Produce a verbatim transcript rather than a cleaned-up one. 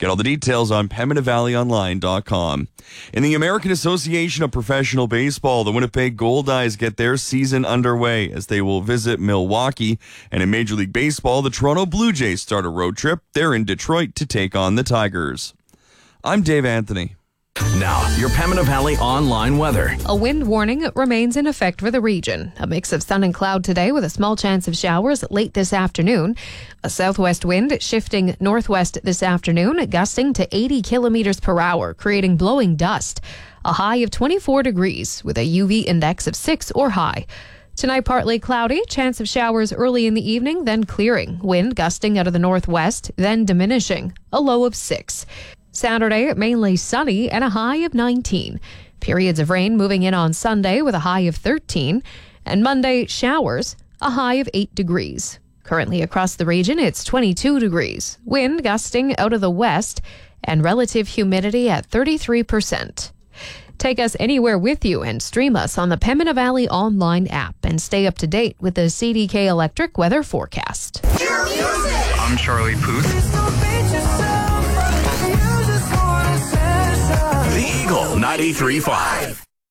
Get all the details on pembina valley online dot com. In the American Association of Professional Baseball, the Winnipeg Goldeyes get their season underway as they will visit Milwaukee. And in Major League Baseball, the Toronto Blue Jays start a road trip. They're in Detroit to take on the Tigers. I'm Dave Anthony. Now, your Pembina Valley online weather. A wind warning remains in effect for the region. A mix of sun and cloud today with a small chance of showers late this afternoon. A southwest wind shifting northwest this afternoon, gusting to eighty kilometers per hour, creating blowing dust. A high of twenty-four degrees with a U V index of six or high. Tonight, partly cloudy, chance of showers early in the evening, then clearing. Wind gusting out of the northwest, then diminishing. A low of six. Saturday, mainly sunny and a high of nineteen. Periods of rain moving in on Sunday with a high of thirteen. And Monday, showers, a high of eight degrees. Currently across the region, it's twenty-two degrees. Wind gusting out of the west and relative humidity at thirty-three percent. Take us anywhere with you and stream us on the Pembina Valley online app and stay up to date with the C D K Electric weather forecast. I'm Charlie Puth. The Eagle ninety-three point five.